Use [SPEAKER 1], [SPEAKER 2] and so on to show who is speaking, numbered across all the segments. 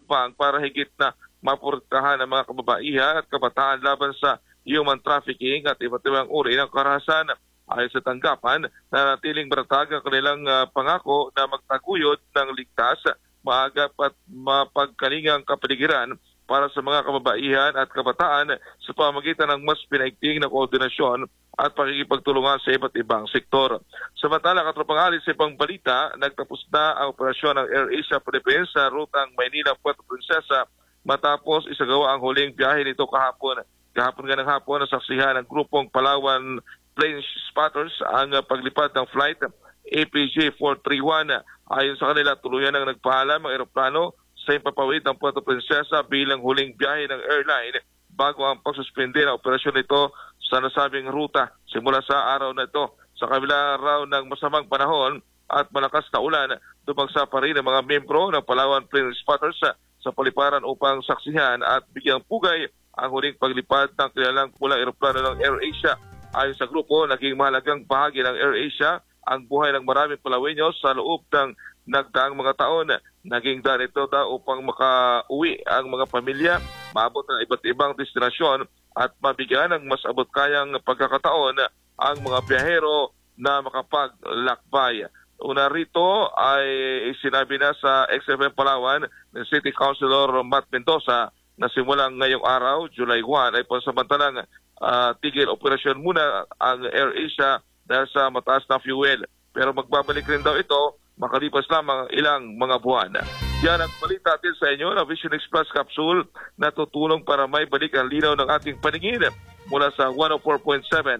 [SPEAKER 1] hakbang para higit na maprotektahan ang mga kababaihan at kabataan laban sa human trafficking at iba't ibang uri ng karahasan. Ayon sa tanggapan, nanatiling matatag ang kanilang pangako na magtaguyod ng ligtas, maagap at mapagkalingang kapaligiran para sa mga kababaihan at kabataan sa pamamagitan ng mas pinaigting na koordinasyon at pakikipagtulungan sa iba't ibang sektor. Samantala, katropang alis sa ibang balita, nagtapos na ang operasyon ng AirAsia Philippines sa rutang Maynila-Puerto Princesa matapos isagawa ang huling biyahe nito kahapon. Kahapon nga ng hapon, nasaksihan ng grupong Palawan Plane Spotters ang paglipad ng flight APJ 431. Ayon sa kanila, tuluyan ang nagpaalam ang eroplano sa impapawid ng Puerto Princesa bilang huling biyahe ng airline bago ang pagsuspende ng operasyon nito sa nasabing ruta simula sa araw na ito. Sa kabila raw ng masamang panahon at malakas na ulan, dumagsa pa rin ang mga membro ng Palawan Plane Spotters sa paliparan upang saksihan at bigyang pugay ang huling paglipad ng kilalang pulang eroplano ng AirAsia. Ayon sa grupo, naging mahalagang bahagi ng AirAsia ang buhay ng maraming Palawenyos sa loob ng nagdaang mga taon. Naging daan ito daw upang makauwi ang mga pamilya, maabot ng iba't ibang destinasyon at mabigyan ng mas abot kayang pagkakataon ang mga biyahero na makapaglakbay. Una rito ay sinabi na sa XFM Palawan ng City Councilor Matt Mendoza na simulang ngayong araw, July 1, ay pansamantalang tigil operasyon muna ang AirAsia dahil sa mataas na fuel. Pero magbabalik rin daw ito makalipas lamang ilang mga buwan. Yan ang balita atin sa inyo na Vision Express Capsule na tutulong para may balik ang linaw ng ating paningin mula sa 104.7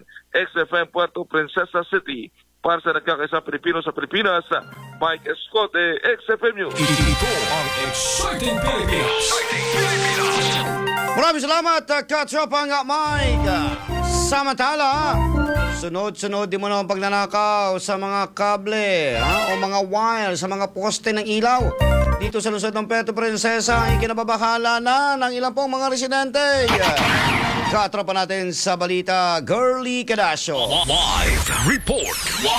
[SPEAKER 1] XFM Puerto Princesa City. Para sa nagkakaisang Pilipino sa Pilipinas, Mike Escote, XFM News.
[SPEAKER 2] Ito ang Exciting Pilipinas.
[SPEAKER 3] Maraming salamat, Katropang Mike. Samantala, sunod-sunod din mo naman pagnanakaw sa mga kable o mga wire sa mga poste ng ilaw. Dito sa lungsod ng Puerto Princesa, ay kinababahala na ng ilang pong mga residente. Katropa natin sa balita, Girly Cadasio.
[SPEAKER 2] Live report.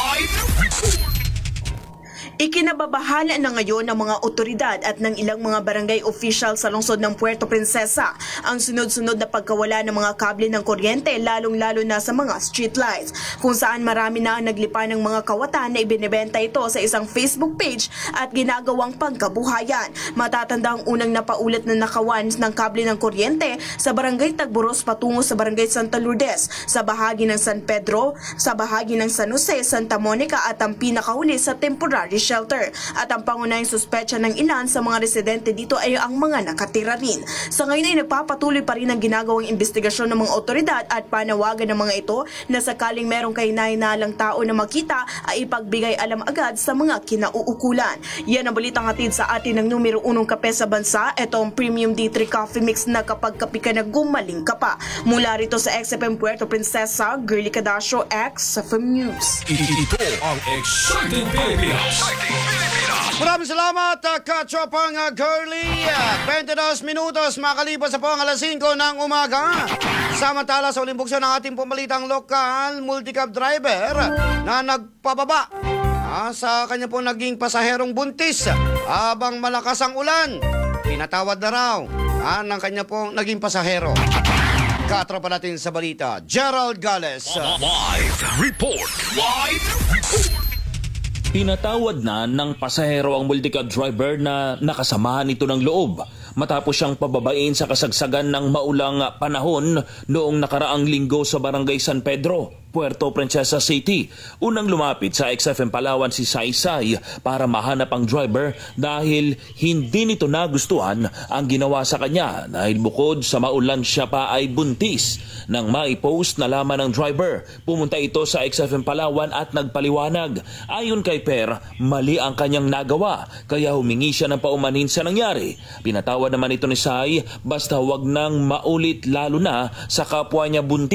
[SPEAKER 4] Ikinababahala na ngayon ng mga otoridad at ng ilang mga barangay official sa lungsod ng Puerto Princesa ang sunod-sunod na pagkawala ng mga kable ng kuryente, lalong-lalo na sa mga street lights, kung saan marami na ang naglipa ng mga kawatan na ibinebenta ito sa isang Facebook page at ginagawang pangkabuhayan. Matatanda ang unang napaulat na nakawan ng kable ng kuryente sa barangay Tagboros patungo sa barangay Santa Lourdes, sa bahagi ng San Pedro, sa bahagi ng San Jose, Santa Monica at ang pinakahuli sa temporary shelter. At ang pangunahing suspecha ng ilan sa mga residente dito ay ang mga nakatira rin. Sa ngayon ay nagpapatuloy pa rin ang ginagawang investigasyon ng mga otoridad at panawagan ng mga ito na sakaling merong kahinalang tao na makita ay ipagbigay alam agad sa mga kinauukulan. Yan ang balitang hatid sa atin ng numero 1 kape sa bansa. Ito ang Premium D3 Coffee Mix na kapag kapi ka na gumaling ka pa. Mula rito sa XFM Puerto Princesa, Girly Cadasio, XFM News.
[SPEAKER 2] Ito ang Exciting Pilipinas.
[SPEAKER 3] Maraming salamat, Katropang Girly. 22 minutos makalipas sa po ang alas 5 ng umaga. Samantala sa uling buksyon ng ating pumalitang lokal, multicab driver na nagpababa sa kanya po naging pasaherong buntis habang malakas ang ulan. Pinatawad na raw ng kanya po naging pasahero. Katropa natin sa balita, Gerald Gales.
[SPEAKER 2] Live report.
[SPEAKER 5] Pinatawad na ng pasahero ang multicab driver na nakasamahan nito ng loob matapos siyang pababain sa kasagsagan ng maulang panahon noong nakaraang linggo sa barangay San Pedro, Puerto Princesa City. Unang lumapit sa XFM Palawan si Saysay para mahanap ang driver dahil hindi nito nagustuhan ang ginawa sa kanya dahil bukod sa maulan siya pa ay buntis. Nang maipost na laman ng driver, pumunta ito sa XFM Palawan at nagpaliwanag. Ayon kay Per, mali ang kanyang nagawa kaya humingi siya ng paumanhin sa nangyari. Pinatawad naman ito ni Say basta wag nang maulit lalo na sa kapwa niya buntis.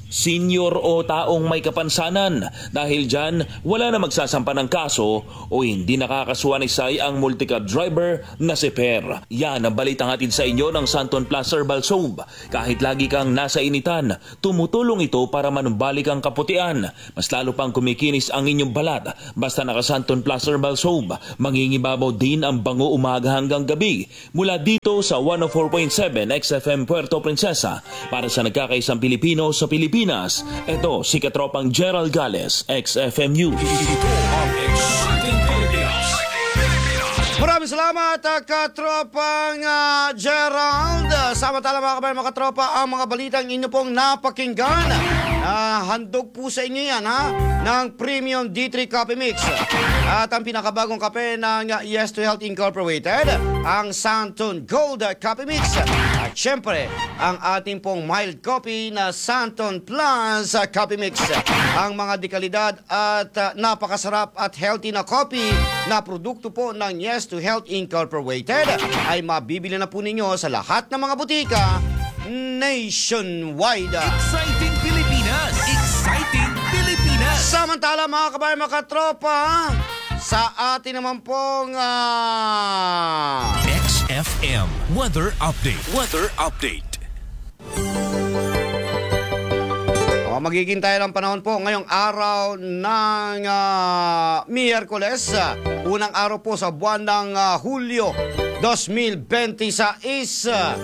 [SPEAKER 5] senior o taong may kapansanan. Dahil dyan, wala na magsasampa ng kaso o hindi nakakasuwanisay ang multicab driver na si Per. Yan ang balitang hatid sa inyo ng Santon Plus Herbal Soap. Kahit lagi kang nasa initan, tumutulong ito para manumbalik ang kaputian. Mas lalo pang kumikinis ang inyong balat. Basta naka Santon Plus Herbal Soap, mangingibabaw din ang bango umaga hanggang gabi. Mula dito sa 104.7 XFM Puerto Princesa. Para sa nagkakaisang Pilipino sa Pilipinas, ito si Katropang Gerald Gales, XFM News.
[SPEAKER 2] Ito ang Exciting Pilipinas.
[SPEAKER 3] Maraming salamat, Katropang Gerald. Samantala mga kabayan, mga katropa, ang mga balitang inyo pong napakinggan. Handog po sa inyo yan, ng Premium D3 Coffee Mix. At ang pinakabagong kape ng Yes to Health Incorporated, ang Santon Gold Coffee Mix. At syempre, ang ating pong mild coffee na Santon Plus Coffee Mix. Ang mga dekalidad at napakasarap at healthy na coffee na produkto po ng Yes to Health Incorporated ay mabibili na po ninyo sa lahat ng mga butika nationwide.
[SPEAKER 2] Exciting Pilipinas. Exciting Pilipinas.
[SPEAKER 3] Samantala mga kabayan, mga katropa, sa atin naman pong
[SPEAKER 2] XFM Weather Update. Weather Update.
[SPEAKER 3] magiging tayo ng panahon po ngayong araw ng Miyerkules, unang araw po sa buwan ng Hulyo 2026.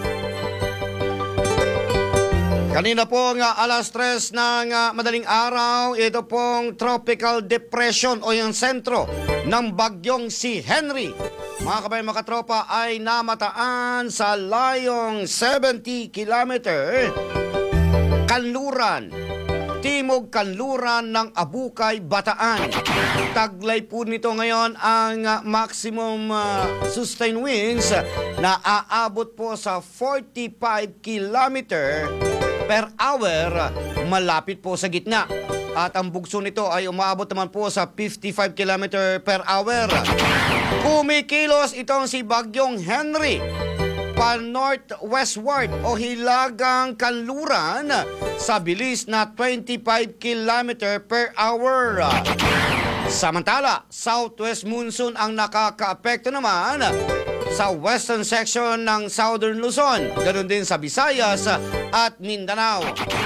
[SPEAKER 3] Kanina po alas 3 ng madaling araw, ito pong tropical depression o yung sentro ng bagyong si Henry. Mga kabayan, mga katropa, ay namataan sa layong 70 kilometer kanluran, timog kanluran ng Abukay, Bataan. Taglay po nito ngayon ang maximum sustained winds na aabot po sa 45 kilometer per hour, malapit po sa gitna. At ang bugso nito ay umaabot naman po sa 55 km per hour. Kumikilos itong si Bagyong Henry pa-northwestward o hilagang kanluran sa bilis na 25 km per hour. Samantala, southwest monsoon ang nakakaapekto naman sa western section ng Southern Luzon, ganoon din sa Visayas at Mindanao.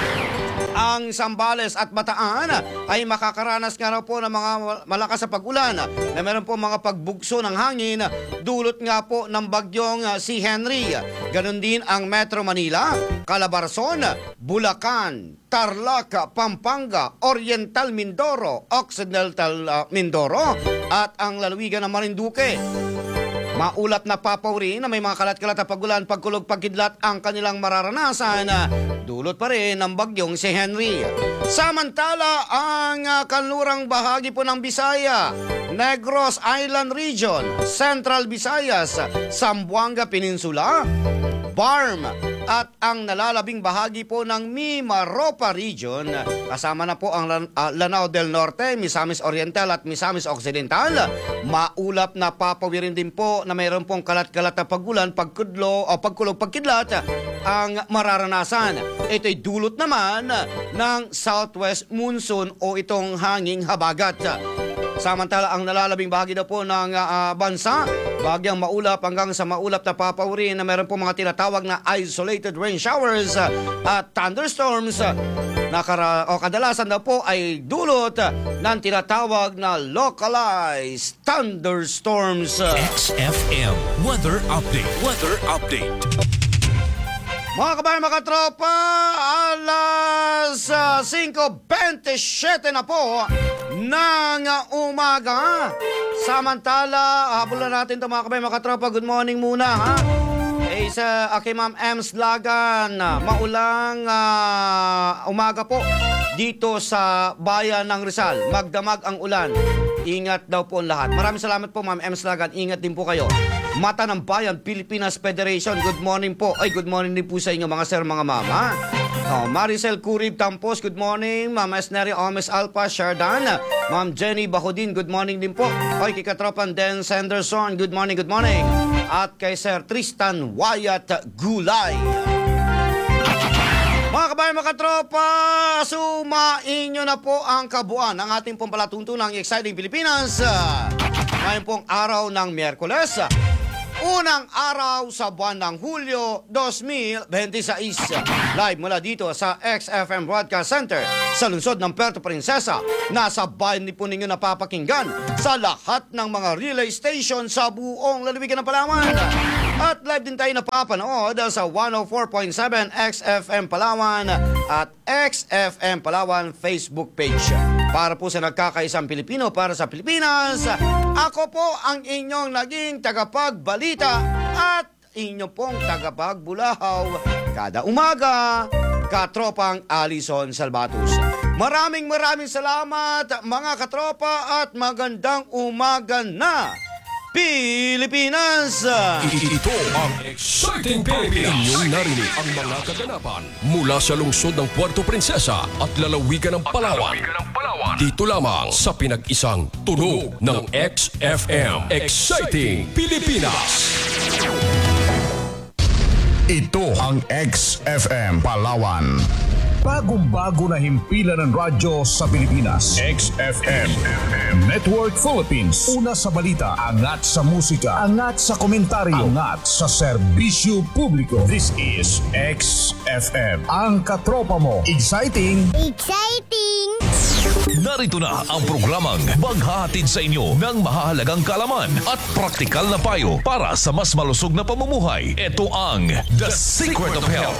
[SPEAKER 3] Ang Zambales at Bataan ay makakaranas nga raw po ng mga malakas na pag-ulan na meron po mga pagbugso ng hangin dulot nga po ng bagyong si Henry. Ganon din ang Metro Manila, Calabarzon, Bulacan, Tarlac, Pampanga, Oriental Mindoro, Occidental Mindoro at ang lalawigan ng Marinduque. Maulap na papawri na may mga kalat-kalat na pagulan, pagkulog, pagkidlat ang kanilang mararanasan. Dulot pa rin ng bagyong si Henry. Samantala, ang kanlurang bahagi po ng Bisaya, Negros Island Region, Central Visayas, Zamboanga Peninsula, Barm at ang nalalabing bahagi po ng Mimaropa Region, kasama na po ang Lanao del Norte, Misamis Oriental at Misamis Occidental. Maulap na papawirin din po na mayroon pong kalat-kalat na pagulan, pagkulog, pagkidlat ang mararanasan. Ito'y dulot naman ng southwest monsoon o itong hanging habagat. Samantala, ang nalalabing bahagi na po ng bansa, bagyang maulap hanggang sa maulap na papawiri na meron po mga tinatawag na isolated rain showers at thunderstorms na kadalasan na po ay dulot ng tinatawag na localized thunderstorms.
[SPEAKER 2] XFM Weather Update. Weather Update.
[SPEAKER 3] Mga kabayan, mga tropa, alas 5:27 na po ng umaga. Samantala, habulan natin ito mga kabayan, mga tropa. Good morning muna, sa kay Ma'am Ems Lagan. Maulang umaga po dito sa bayan ng Rizal. Magdamag ang ulan. Ingat daw po ang lahat. Maraming salamat po, Ma'am Ems Lagan. Ingat din po kayo. Mata ng Bayan, Pilipinas Federation. Good morning po. Ay, good morning din po sa inyo mga sir, mga mama. Maricel Curib Tampos, good morning. Ma'am Esneri Omes Alpa Shardan. Ma'am Jenny Bahodin, good morning din po. Ay, kay Katropan Den Sanderson, good morning, good morning. At kay Sir Tristan Wyatt Gulay. Mga kabayan, mga katropa, sumain nyo na po ang kabuuan ng ating pong palatuntunang Exciting Pilipinas. Ngayon pong araw ng Miyerkules, unang araw sa buwan ng Hulyo 2026. Live mula dito sa XFM Broadcast Center sa lungsod ng Puerto Princesa. Nasa bayan po ninyo napapakinggan sa lahat ng mga relay station sa buong lalawigan ng Palawan. At live din tayo napapanood sa 104.7 XFM Palawan at XFM Palawan Facebook page. Para po sa nagkakaisang Pilipino para sa Pilipinas, ako po ang inyong naging tagapagbalita at inyo pong tagapagbulahaw kada umaga, katropang Alison Salvatus. Maraming salamat mga katropa at magandang umaga na Pilipinas!
[SPEAKER 2] Ito ang Exciting Pilipinas. Inyong narinig ang mga kaganapan mula sa lungsod ng Puerto Princesa at lalawigan ng Palawan. Dito lamang sa pinag-isang tunog ng XFM. Exciting Pilipinas.
[SPEAKER 6] Ito ang XFM Palawan. Bagong-bago na himpilan ng radyo sa Pilipinas. XFM Network Philippines. Una sa balita, angat sa musika, angat sa komentaryo, angat sa serbisyo publiko. This is XFM. Ang katropa mo. Exciting!
[SPEAKER 2] Narito na ang programang maghahatid sa inyo ng mahahalagang kaalaman at praktikal na payo para sa mas malusog na pamumuhay. Ito ang The Secret of Health.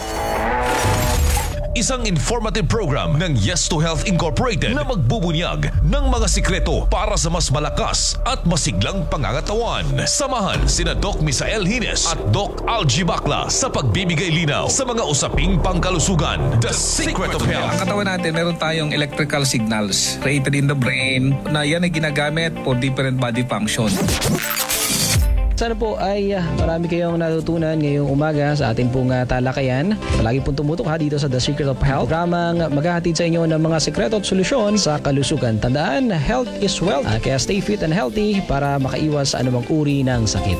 [SPEAKER 2] Isang informative program ng Yes to Health Incorporated na magbubunyag ng mga sikreto para sa mas malakas at masiglang pangangatawan. Samahan sina Doc Misael Hines at Doc Algie Bacla sa pagbibigay linaw sa mga usaping pangkalusugan. The Secret of Health.
[SPEAKER 7] Ang katawan natin, meron tayong electrical signals created in the brain na yan ay ginagamit for different body function.
[SPEAKER 8] Sana po ay marami kayong natutunan ngayong umaga sa ating pong talakayan. Palagi pong tumutok dito sa The Secret of Health. Programang maghahatid sa inyo ng mga sekreto at solusyon sa kalusugan. Tandaan, health is wealth. Kaya stay fit and healthy para makaiwas sa anumang uri ng sakit.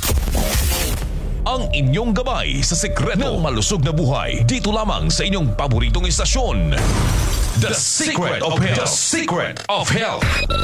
[SPEAKER 2] Ang inyong gabay sa sekreto ng malusog na buhay dito lamang sa inyong paboritong istasyon. The Secret of Health. The Secret of Health.